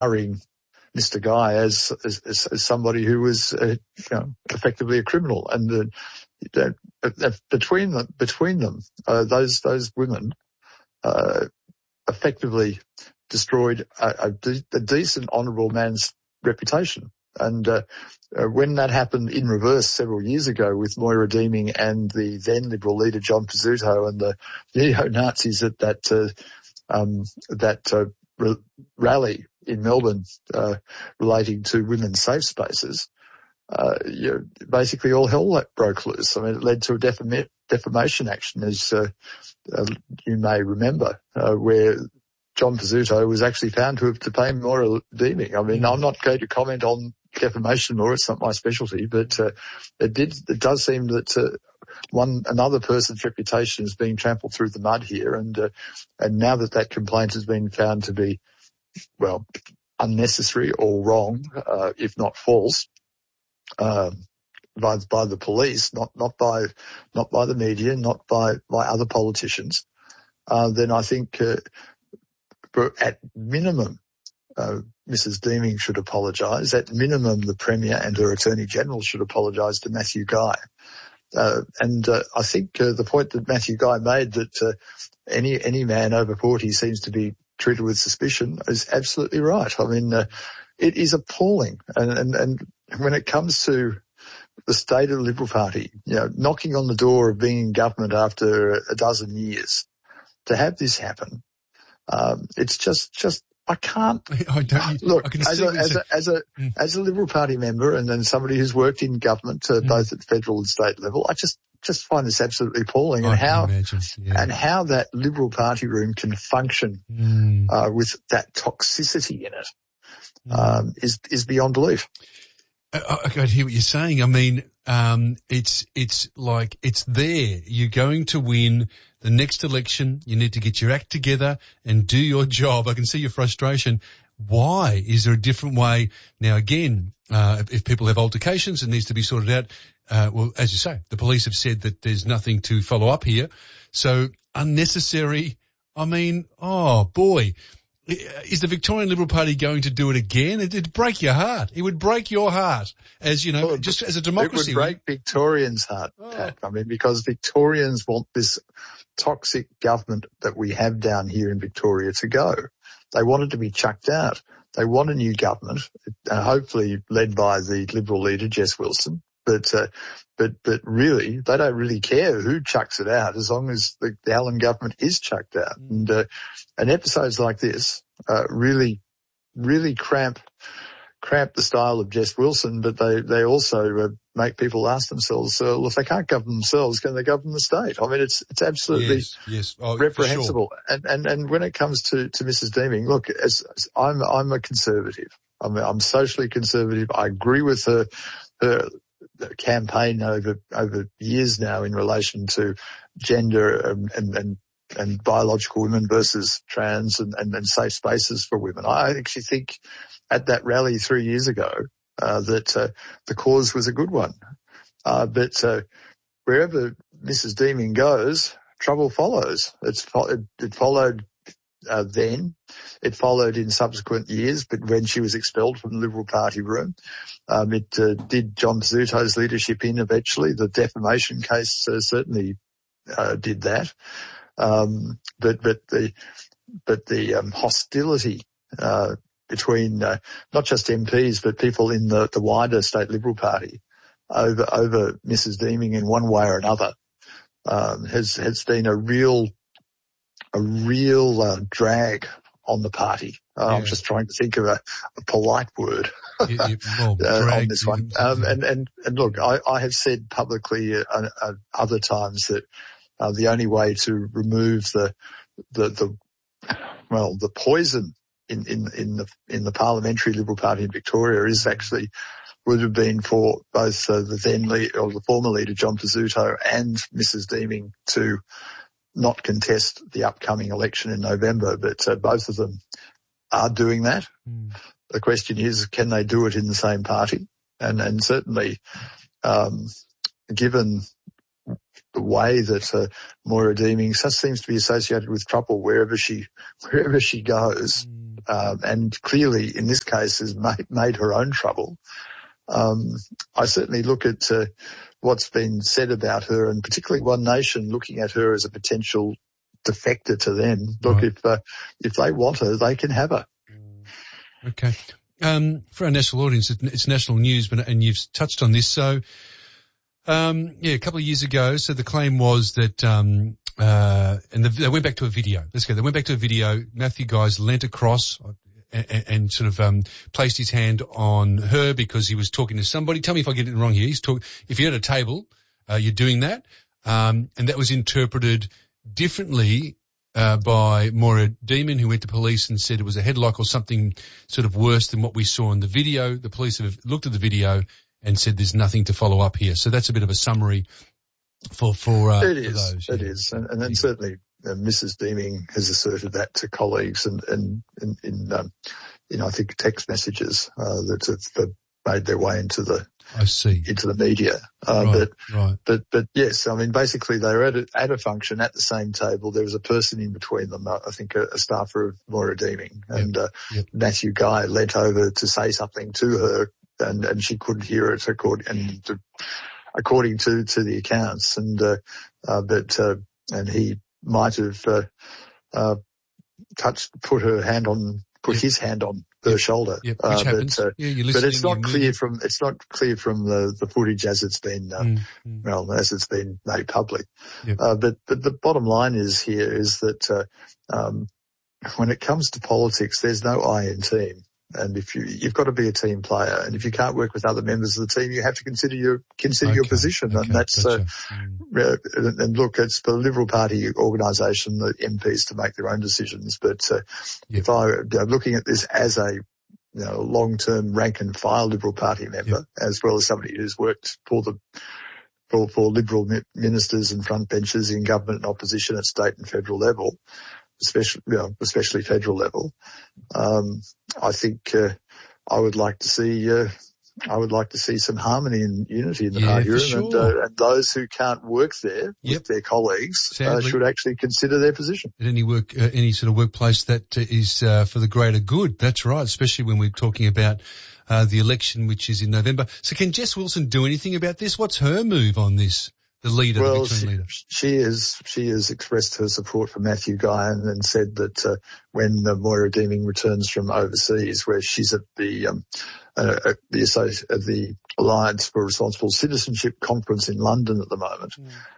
Mr. Guy as somebody who was effectively a criminal, and between them, those women effectively destroyed a decent, honourable man's reputation. And when that happened in reverse several years ago with Moira Deeming and the then Liberal leader John Pizzuto and the neo-Nazis at that rally in Melbourne relating to women's safe spaces, basically all hell broke loose. I mean, it led to a defamation action, as you may remember, where John Pizzuto was actually found to have defamed Moira Deeming. I mean, I'm not going to comment on defamation law; it's not my specialty, but it does seem that another person's reputation is being trampled through the mud here, and now that complaint has been found to be, well, unnecessary or wrong, if not false, by the police, not by the media, not by other politicians, then I think at minimum Mrs. Deeming should apologise. At minimum, the Premier and her Attorney General should apologise to Matthew Guy. And I think the point that Matthew Guy made, that any man over 40 seems to be treated with suspicion, is absolutely right. I mean, it is appalling. And when it comes to the state of the Liberal Party, knocking on the door of being in government after a dozen years, to have this happen, it's just I can't. Look, as a Liberal Party member and then somebody who's worked in government, both at federal and state level, I just find this absolutely appalling, and how that Liberal Party room can function with that toxicity in it is beyond belief. I hear what you're saying. I mean, it's like it's there. You're going to win the next election. You need to get your act together and do your job. I can see your frustration. Why? Is there a different way? Now, again, if people have altercations, it needs to be sorted out. Well, as you say, the police have said that there's nothing to follow up here. So unnecessary. I mean, oh boy. Is the Victorian Liberal Party going to do it again? It'd break your heart. It would break your heart, as you know, well, just as a democracy. It would break Victorians' heart, Pat. I mean, because Victorians want this toxic government that we have down here in Victoria to go. They want it to be chucked out. They want a new government, hopefully led by the Liberal leader, Jess Wilson. But really, they don't really care who chucks it out as long as the Allen government is chucked out. And episodes like this really cramp the style of Jess Wilson, but they also make people ask themselves, well, if they can't govern themselves, can they govern the state? I mean, it's absolutely reprehensible. Sure. And when it comes to Mrs. Deeming, look, as I'm a conservative. I'm socially conservative. I agree with her campaign over years now in relation to gender and biological women versus trans and safe spaces for women. I actually think at that rally 3 years ago that the cause was a good one. But wherever Mrs. Deeming goes, trouble follows. It followed then. It followed in subsequent years, but when she was expelled from the Liberal Party room, it did John Pizzuto's leadership in eventually. The defamation case certainly did that. But the hostility between not just MPs but people in the wider state Liberal Party over Mrs. Deeming in one way or another has been a real drag on the party. I'm just trying to think of a polite word on this one. And look, I have said publicly other times that the only way to remove the poison in the parliamentary Liberal Party in Victoria would have been for both the former leader John Pizzuto and Mrs. Deeming to not contest the upcoming election in November, but both of them are doing that. The question is, can they do it in the same party? And certainly, given the way that Moira Deeming seems to be associated with trouble wherever she goes, and clearly in this case has made her own trouble. I certainly look at what's been said about her, and particularly One Nation looking at her as a potential defector to them. Look, if they want her, they can have her. Okay. For our national audience, it's national news, and you've touched on this. So, a couple of years ago, so the claim was that, they went back to a video. They went back to a video. Matthew Guy's leant across and sort of placed his hand on her because he was talking to somebody. Tell me if I get it wrong here. If you're at a table, you're doing that, and that was interpreted differently by Moira Demon, who went to police and said it was a headlock or something sort of worse than what we saw in the video. The police have looked at the video and said there's nothing to follow up here. So that's a bit of a summary for those. It is. And then certainly Mrs. Deeming has asserted that to colleagues and I think text messages that have made their way into the media. But yes, I mean, basically they were at a function at the same table. There was a person in between them, I think a staffer of Moira Deeming, and Matthew Guy leant over to say something to her, and she couldn't hear it according to the accounts, and he might have put his hand on her shoulder. Which happens. But it's not clear from the footage as it's been as it's been made public. But the bottom line is that when it comes to politics, there's no I in team. And if you've got to be a team player, and if you can't work with other members of the team, you have to consider your position. And that's, and look, it's the Liberal Party organisation, the MPs, to make their own decisions. But if I'm looking at this as a long-term rank and file Liberal Party member, as well as somebody who's worked for Liberal ministers and front benches in government and opposition at state and federal level, especially federal level, I think I would like to see some harmony and unity in the party room, and those who can't work there with their colleagues should actually consider their position. At any sort of workplace that is for the greater good. That's right, especially when we're talking about the election, which is in November. So can Jess Wilson do anything about this? What's her move on this? The Victorian leader. She has expressed her support for Matthew Guy and said that when Moira Deeming returns from overseas, where she's at the Alliance for Responsible Citizenship conference in London at the moment,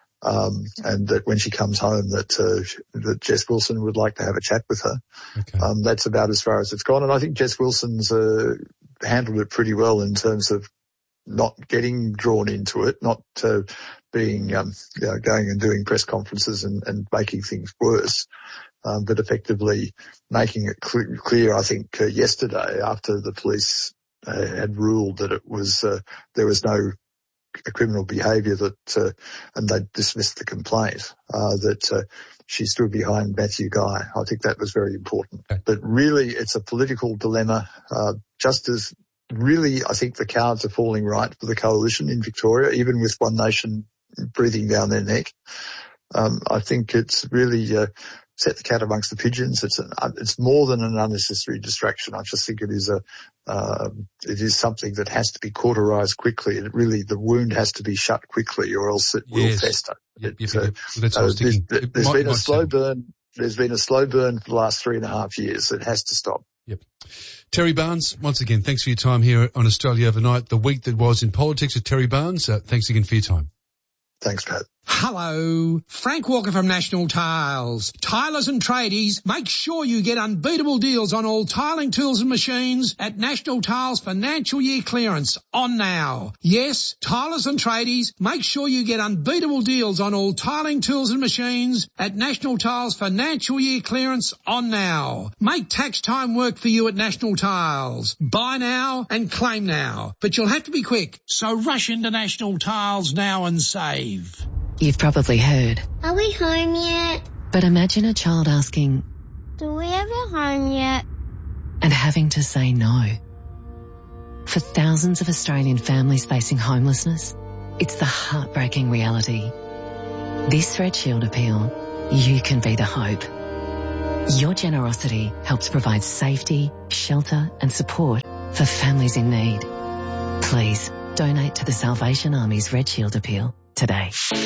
and that when she comes home that Jess Wilson would like to have a chat with her. Okay. That's about as far as it's gone, and I think Jess Wilson's handled it pretty well in terms of not getting drawn into it, not being going and doing press conferences and making things worse, but effectively making it clear. I think yesterday, after the police had ruled that it was there was no criminal behaviour and they dismissed the complaint, that she stood behind Matthew Guy. I think that was very important. Okay. But really, it's a political dilemma. Just as really, I think the cards are falling right for the coalition in Victoria, even with One Nation breathing down their neck. I think it's really set the cat amongst the pigeons. It's more than an unnecessary distraction. I just think it is something that has to be cauterised quickly. And the wound has to be shut quickly, or else it will fester. That's what I was thinking. There's been a slow burn. There's been a slow burn for the last 3.5 years. It has to stop. Yep. Terry Barnes, once again, thanks for your time here on Australia Overnight, the week that was in politics with Terry Barnes. Thanks again for your time. Thanks, Pat. Hello, Frank Walker from National Tiles. Tilers and tradies, make sure you get unbeatable deals on all tiling tools and machines at National Tiles financial year clearance on now. Yes, tilers and tradies, make sure you get unbeatable deals on all tiling tools and machines at National Tiles financial year clearance on now. Make tax time work for you at National Tiles. Buy now and claim now, but you'll have to be quick, so rush into National Tiles now and save. You've probably heard. Are we home yet? But imagine a child asking, do we have a home yet? And having to say no. For thousands of Australian families facing homelessness, it's the heartbreaking reality. This Red Shield appeal, you can be the hope. Your generosity helps provide safety, shelter and support for families in need. Please donate to the Salvation Army's Red Shield appeal today.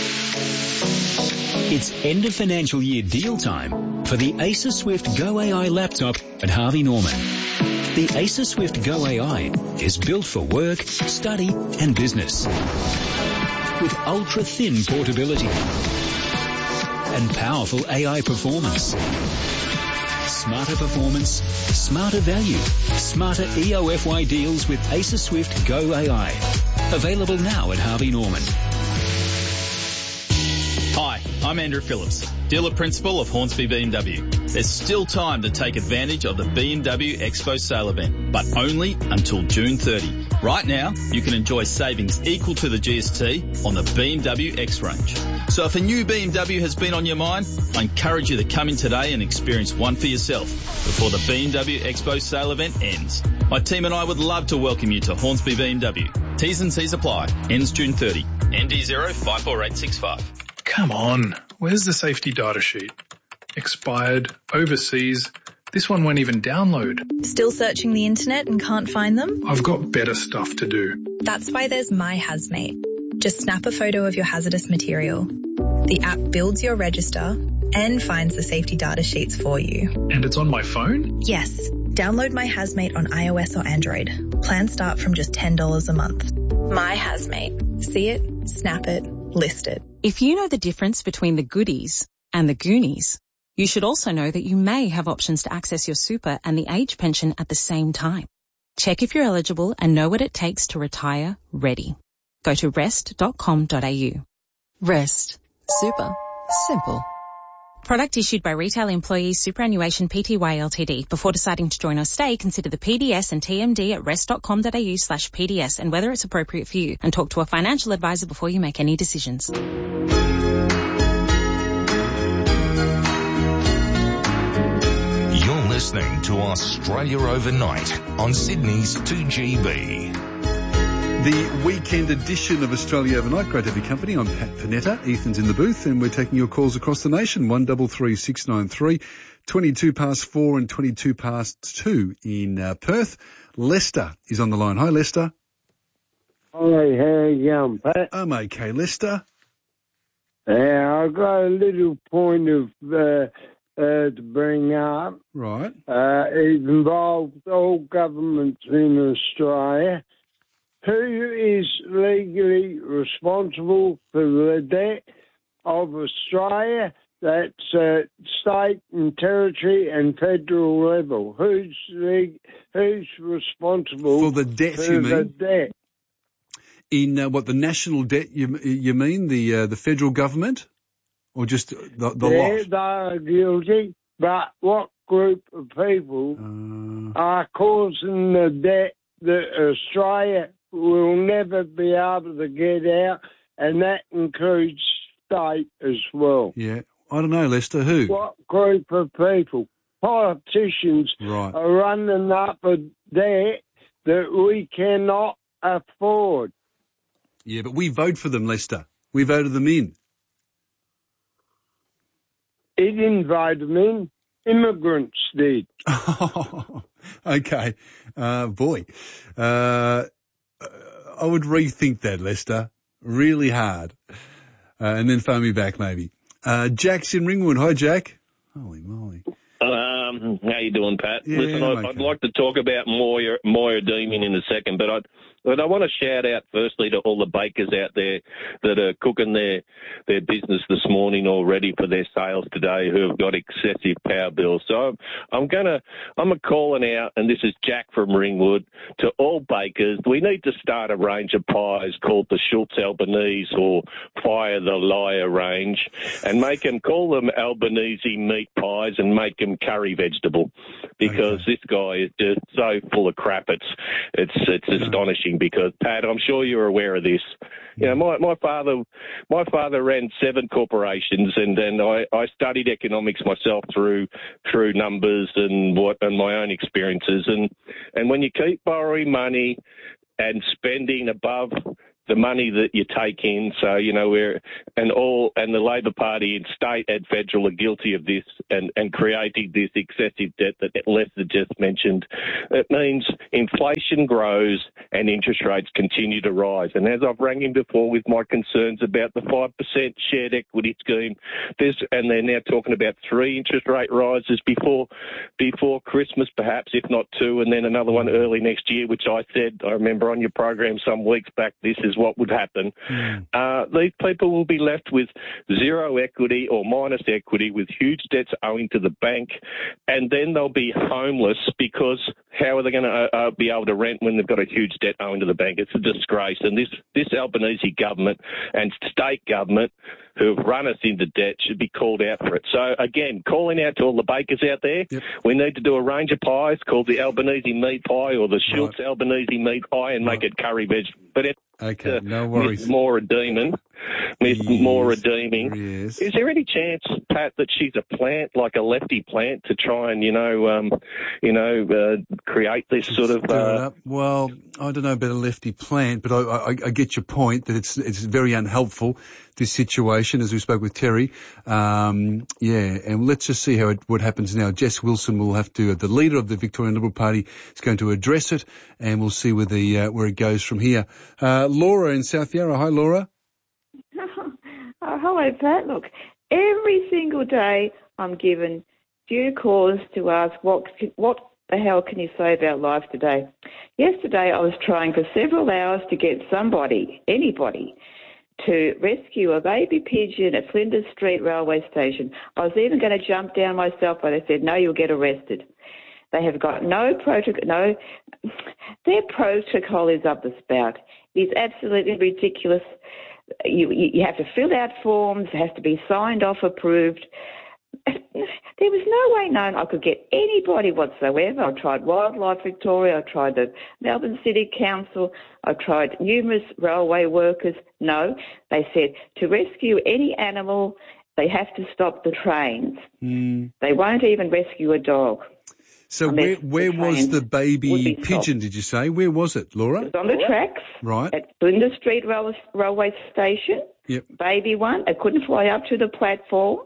It's end of financial year deal time for the Acer Swift Go AI laptop at Harvey Norman. The Acer Swift Go AI is built for work, study and business. With ultra-thin portability and powerful AI performance. Smarter performance, smarter value, smarter EOFY deals with Acer Swift Go AI. Available now at Harvey Norman. Hi, I'm Andrew Phillips, dealer principal of Hornsby BMW. There's still time to take advantage of the BMW Expo sale event, but only until June 30. Right now, you can enjoy savings equal to the GST on the BMW X range. So if a new BMW has been on your mind, I encourage you to come in today and experience one for yourself before the BMW Expo sale event ends. My team and I would love to welcome you to Hornsby BMW. T's and C's apply. Ends June 30. ND 054865. Come on, where's the safety data sheet? Expired, overseas. This one won't even download. Still searching the internet and can't find them? I've got better stuff to do. That's why there's My Hazmate. Just snap a photo of your hazardous material. The app builds your register and finds the safety data sheets for you. And it's on my phone? Yes. Download My Hazmate on iOS or Android. Plans start from just $10 a month. My Hazmate. See it, snap it, list it. If you know the difference between the goodies and the Goonies, you should also know that you may have options to access your super and the age pension at the same time. Check if you're eligible and know what it takes to retire ready. Go to rest.com.au. Rest. Super. Simple. Product issued by Retail Employees Superannuation Pty Ltd. Before deciding to join or stay, consider the PDS and TMD at rest.com.au/PDS and whether it's appropriate for you, and talk to a financial advisor before you make any decisions. You're listening to Australia Overnight on Sydney's 2GB. The weekend edition of Australia Overnight. Great to have your company. I'm Pat Panetta. Ethan's in the booth and we're taking your calls across the nation. 133693, 22 past 4 and 22 past 2 in Perth. Lester is on the line. Hi, Lester. Hi, how are you going, Pat? I'm okay, Lester. I've got a little point of to bring up. Right. It involves all governments in Australia. Who is legally responsible for the debt of Australia? That's state and territory and federal level. Who's responsible for the debt? For you mean? The debt. In what, the national debt? You mean the federal government, or just the lot? They are guilty, but what group of people are causing the debt that Australia will never be able to get out, and that includes state as well. Yeah, I don't know, Lester. Who? What group of people? Politicians are running up a debt that we cannot afford. Yeah, but we vote for them, Lester. We voted them in. He didn't vote them in. Immigrants did. Okay. Boy. I would rethink that, Lester. Really hard. And then phone me back, maybe. Jack's in Ringwood. Hi, Jack. Holy moly. How you doing, Pat? Yeah, Listen, okay. I'd like to talk about Moya Demon in a second, but I want to shout out firstly to all the bakers out there that are cooking their business this morning already for their sales today who have got excessive power bills. So I'm calling out, and this is Jack from Ringwood, to all bakers. We need to start a range of pies called the Schultz Albanese or Fire the Liar range, and call them Albanese meat pies and make them curry vegetable, because this guy is just so full of crap. It's astonishing. Because, Pat, I'm sure you're aware of this. You know, my father ran 7 corporations, and then I studied economics myself through numbers and my own experiences. And when you keep borrowing money and spending above the money that you take in. So, you know, and the Labor Party in state and federal are guilty of this and creating this excessive debt that Lester just mentioned. It means inflation grows and interest rates continue to rise. And as I've rang him before with my concerns about the 5% shared equity scheme, and they're now talking about 3 interest rate rises before Christmas, perhaps, if not 2, and then another one early next year, which I remember on your program some weeks back, this is what would happen. These people will be left with zero equity or minus equity with huge debts owing to the bank, and then they'll be homeless because how are they going to be able to rent when they've got a huge debt owing to the bank? It's a disgrace. And this Albanese government and state government who have run us into debt should be called out for it. So, again, calling out to all the bakers out there, we need to do a range of pies called the Albanese meat pie or the Schultz Albanese meat pie and make it curry veg. But okay, no worries. Miss More redeeming. Yes. Is there any chance, Pat, that she's a plant, like a lefty plant, to try and, create this sort of... Well, I don't know about a lefty plant, but I get your point that it's very unhelpful, this situation, as we spoke with Terry. And let's just see what happens now. Jess Wilson will have to, the leader of the Victorian Liberal Party, is going to address it, and we'll see where it goes from here. Laura in South Yarra. Hi, Laura. Hello, Pat. Look, every single day I'm given due cause to ask what the hell can you say about life today? Yesterday I was trying for several hours to get anybody, to rescue a baby pigeon at Flinders Street Railway Station. I was even going to jump down myself, but they said, no, you'll get arrested. They have got no protocol. Their protocol is up the spout. It's absolutely ridiculous. You have to fill out forms. It has to be signed off, approved. There was no way known I could get anybody whatsoever. I tried Wildlife Victoria. I tried the Melbourne City Council. I tried numerous railway workers. No, they said to rescue any animal, they have to stop the trains. They won't even rescue a dog. So where was the baby pigeon, did you say? Where was it, Laura? It was on the tracks. Right. At Flinders Street Railway Station. Yep. Baby one. It couldn't fly up to the platform.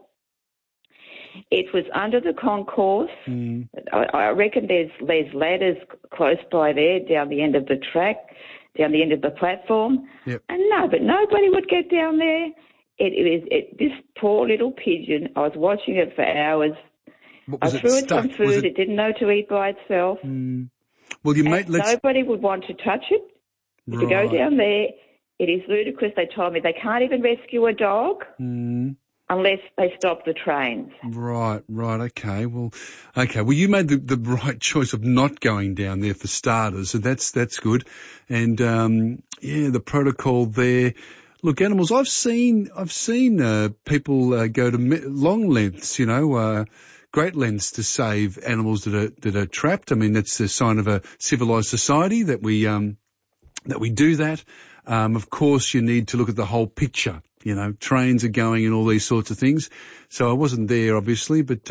It was under the concourse. I reckon there's ladders close by there, down the end of the track, down the end of the platform. Yep. And nobody would get down there. This poor little pigeon, I was watching it for hours. I threw it some food. It didn't know to eat by itself. Well, nobody would want to touch it. Right. To go down there, it is ludicrous. They told me they can't even rescue a dog unless they stop the trains. Right. Okay. Well, you made the right choice of not going down there for starters, so that's good. And the protocol there. Look, animals. I've seen people go to long lengths. Great lengths to save animals that are trapped. I mean, that's a sign of a civilized society that we do that. Of course, you need to look at the whole picture. Trains are going and all these sorts of things. So I wasn't there, obviously, but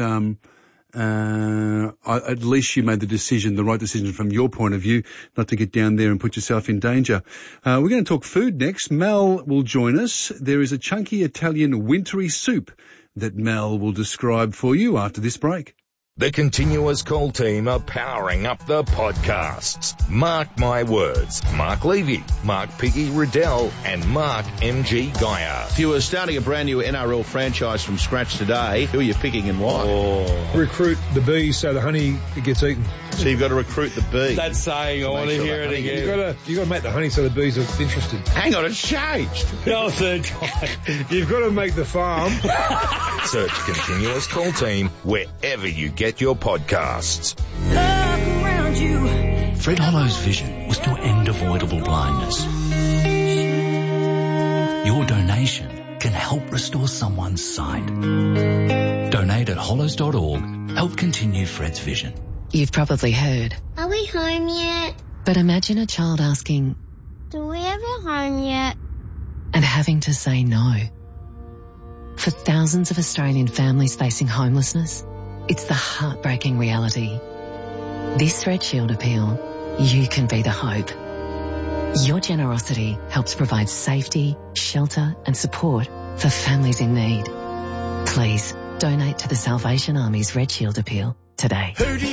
at least you made the right decision from your point of view, not to get down there and put yourself in danger. We're going to talk food next. Mel will join us. There is a chunky Italian wintry soup that Mel will describe for you after this break. The Continuous Call team are powering up the podcasts. Mark my words. Mark Levy, Mark Piggy Riddell, and Mark M.G. Geyer. If you were starting a brand new NRL franchise from scratch today, who are you picking and why? Recruit the bees so the honey gets eaten. So you've got to recruit the bees. That's saying, I want to hear it again. You've got to make the honey so the bees are interested. Hang on, it's changed. No, third time. You've got to make the farm. Search Continuous Call team wherever you get your podcasts. Look around you. Fred Hollow's vision was to end avoidable blindness. Your donation can help restore someone's sight. Donate at hollows.org. Help continue Fred's vision. You've probably heard. Are we home yet? But imagine a child asking, Do we ever home yet? And having to say no. For thousands of Australian families facing homelessness, it's the heartbreaking reality. This Red Shield appeal, you can be the hope. Your generosity helps provide safety, shelter and support for families in need. Please donate to the Salvation Army's Red Shield Appeal today.